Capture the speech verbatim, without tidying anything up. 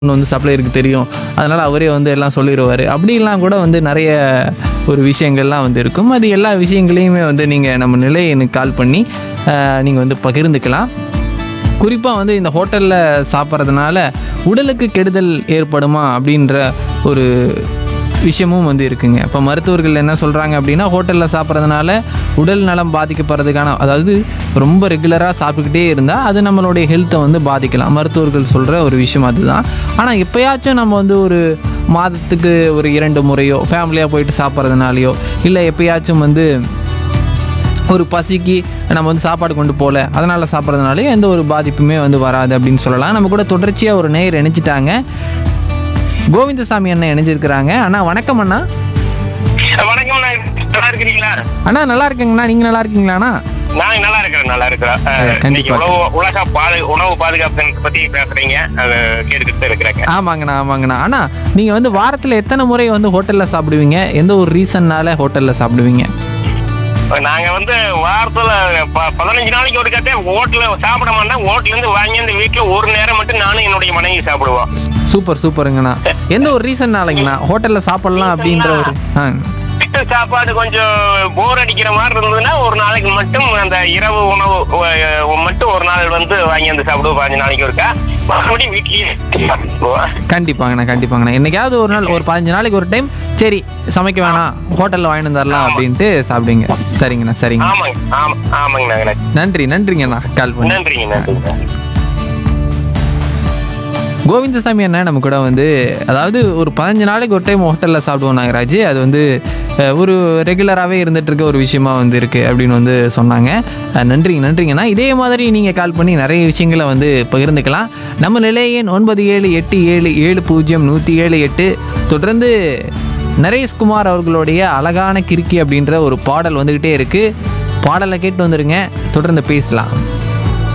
வந்து சப்ளையருக்கு தெரியும், அதனால் அவரே வந்து எல்லாம் சொல்லிடுவார். அப்படிலாம் கூட வந்து நிறைய ஒரு விஷயங்கள்லாம் வந்து இருக்கும். அது எல்லா விஷயங்களையுமே வந்து நீங்கள் நம்ம நிலையை எனக்கு கால் பண்ணி நீங்கள் வந்து பகிர்ந்துக்கலாம். குறிப்பாக வந்து இந்த ஹோட்டலில் சாப்பிட்றதுனால உடலுக்கு கெடுதல் ஏற்படுமா அப்படின்ற ஒரு விஷயமும் வந்து இருக்குங்க. இப்போ மருத்துவர்கள் என்ன சொல்கிறாங்க அப்படின்னா, ஹோட்டலில் சாப்பிட்றதுனால உடல் நலம் பாதிக்கப்படுறதுக்கான, அதாவது ரொம்ப ரெகுலராக சாப்பிட்டுக்கிட்டே இருந்தால் அது நம்மளுடைய ஹெல்த்தை வந்து பாதிக்கலாம். மருத்துவர்கள் சொல்கிற ஒரு விஷயம் அதுதான். ஆனால் எப்போயாச்சும் நம்ம வந்து ஒரு மாதத்துக்கு ஒரு இரண்டு முறையோ ஃபேமிலியாக போயிட்டு சாப்பிட்றதுனாலையோ, இல்லை எப்போயாச்சும் வந்து ஒரு பசிக்கு நம்ம வந்து சாப்பாடு கொண்டு போகல அதனால் சாப்பிட்றதுனாலே எந்த ஒரு பாதிப்புமே வந்து வராது அப்படின்னு சொல்லலாம். நம்ம கூட தொடர்ச்சியாக ஒரு நேயர் இணைச்சிட்டாங்க. கோவிந்தசாமி அண்ணன் இணைஞ்சிருக்கிறாங்க. அண்ணா வணக்கம் அண்ணா. வணக்கம், நல்லா இருக்கிறீங்களா? அண்ணா நல்லா இருக்குங்கண்ணா, நீங்கள் நல்லா இருக்கீங்களாண்ணா? நான் நல்லா இருக்கிறேன், நல்லா இருக்கிறேன். கண்டிப்பா. உணவு உலக பாது உணவு பாதுகாப்பு பத்தி பேசுறீங்க, அதை கேட்டுக்கிட்டு இருக்கிறேங்க. ஆமாங்கண்ணா ஆமாங்கண்ணா. அண்ணா நீங்கள் வந்து வாரத்தில் எத்தனை முறை வந்து ஹோட்டலில் சாப்பிடுவீங்க? எந்த ஒரு ரீசன்னால ஹோட்டலில் சாப்பிடுவீங்க? நாங்க வந்து வாரத்துல ப- பதினஞ்சு நாளைக்கு ஒரு கட்டே ஹோட்டல்ல சாப்பிட மாட்டோம். ஹோட்டல்ல இருந்து வாங்கி அந்த வீட்டுல ஒரு நேரம் மட்டும் நானும் என்னுடைய மனைவி சாப்பிடுவோம். சூப்பர் சூப்பருங்கண்ணா. எந்த ஒரு ரீசன்னாலங்கண்ணா ஹோட்டலில் சாப்பிடலாம் அப்படின்ற ஒரு ஆ வீட்டு சாப்பாடு கொஞ்சம் போர் அடிக்கிற மாதிரி இருந்ததுன்னா ஒரு நாளைக்கு மட்டும் அந்த இரவு உணவு அஹ், மட்டும் ஒரு நாள் வந்து வாங்கி வந்து சாப்பிடுவோம். பதினஞ்சு நாளைக்கு ஒருக்கா மறுபடியும் வீட்லயே சாப்பிடுவோம். கண்டிப்பாங்கண்ணா கண்டிப்பாங்கண்ணா. என்னைக்காவது ஒரு நாள் ஒரு பதினஞ்சு நாளைக்கு ஒரு டைம் சரி சமைக்க வேணாம் ஹோட்டலில் வாங்கிட்டு வந்துடலாம் அப்படின்ட்டு சாப்பிடுங்க. சரிங்கண்ணா சரிங்க. ஆமாங்க, ஆமா ஆமாங்கண்ணா. நன்றி நன்றிங்கண்ணா கால் பண்ணி. நன்றிங்க, நன்றிங்க. கோவிந்தசாமி அண்ணா நம்ம கூட வந்து, அதாவது ஒரு பதினஞ்சு நாளைக்கு ஒரு டைம் ஹோட்டலில் சாப்பிடுவோம் நாகராஜ். அது வந்து அஹ், ஒரு ரெகுலராகவே இருந்துட்டு இருக்க ஒரு விஷயமா வந்து இருக்குது அப்படின்னு வந்து சொன்னாங்க. அஹ், நன்றிங்க நன்றிங்கண்ணா. இதே மாதிரி நீங்கள் கால் பண்ணி நிறைய விஷயங்களை வந்து பகிர்ந்துக்கலாம். நம்ம நிலைய எண் ஒன்பது ஏழு எட்டு ஏழு ஏழு பூஜ்ஜியம் நூற்றி ஏழு எட்டு. தொடர்ந்து நரேஷ்குமார் அவர்களுடைய அழகான கிறுக்கி அப்படின்ற ஒரு பாடல் வந்துக்கிட்டே இருக்குது. பாடலை கேட்டு வந்துடுங்க, தொடர்ந்து பேசலாம்.